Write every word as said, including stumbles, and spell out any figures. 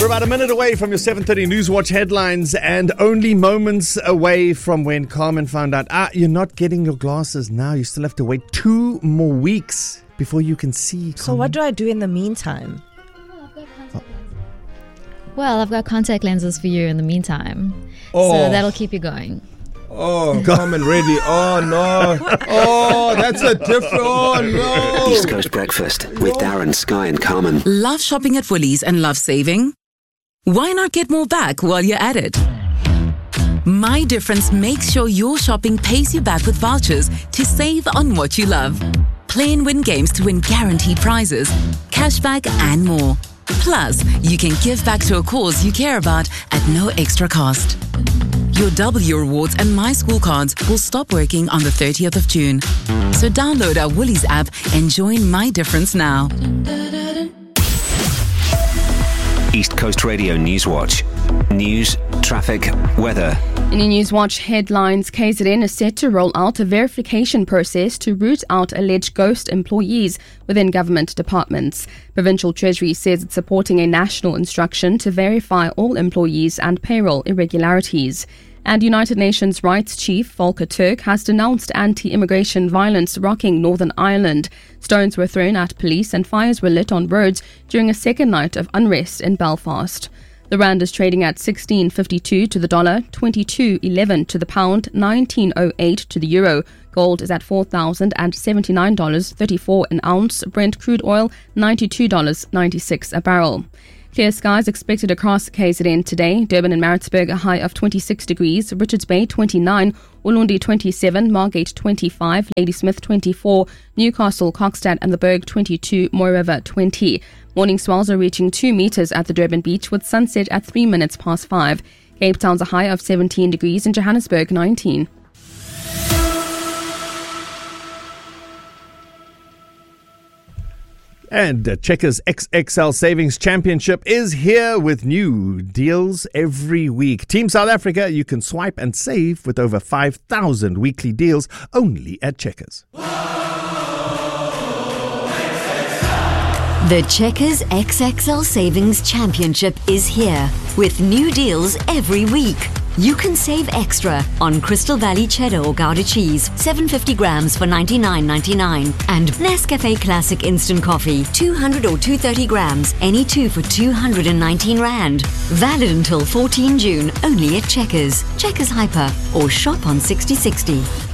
We're about a minute away from your seven thirty Newswatch headlines and only moments away from when Carmen found out, ah, you're not getting your glasses now. You still have to wait two more weeks before you can see. So Carmen. what do I do in the meantime? Well, I've got contact lenses for you in the meantime. Oh. So that'll keep you going. Oh, Carmen, really? Oh, no. Oh, that's a different... Oh, no. East Coast Breakfast with Darren, Sky and Carmen. Love shopping at Woolies and love saving? Why not get more back while you're at it? My Difference makes sure your shopping pays you back with vouchers to save on what you love. Play and win games to win guaranteed prizes, cashback and more. Plus, you can give back to a cause you care about at no extra cost. Your W rewards and My School cards will stop working on the thirtieth of June. So download our Woolies app and join My Difference now. East Coast Radio Newswatch. News, traffic, weather. In your Newswatch headlines, K Z N is set to roll out a verification process to root out alleged ghost employees within government departments. Provincial Treasury says it's supporting a national instruction to verify all employees and payroll irregularities. And United Nations Rights Chief Volker Turk has denounced anti-immigration violence rocking Northern Ireland. Stones were thrown at police and fires were lit on roads during a second night of unrest in Belfast. The rand is trading at sixteen fifty-two to the dollar, twenty-two eleven to the pound, nineteen oh eight to the euro. Gold is at four thousand seventy-nine dollars thirty-four an ounce. Brent crude oil, ninety-two dollars ninety-six a barrel. Clear skies expected across K Z N today. Durban and Maritzburg a high of twenty-six degrees, Richards Bay twenty-nine, Ulundi twenty-seven, Margate twenty-five, Ladysmith twenty-four, Newcastle, Kokstad and the Berg twenty-two, Moy River twenty. Morning swells are reaching two metres at the Durban beach with sunset at three minutes past five. Cape Town's a high of seventeen degrees and Johannesburg nineteen. And uh, Checkers X X L Savings Championship is here with new deals every week. Team South Africa, you can swipe and save with over five thousand weekly deals only at Checkers. The Checkers X X L Savings Championship is here with new deals every week. You can save extra on Crystal Valley Cheddar or Gouda cheese, seven hundred fifty grams for ninety-nine ninety-nine, and Nescafe Classic Instant Coffee, two hundred or two hundred thirty grams, any two for two hundred nineteen rand. Valid until fourteenth of June, only at Checkers, Checkers Hyper, or shop on sixty sixty.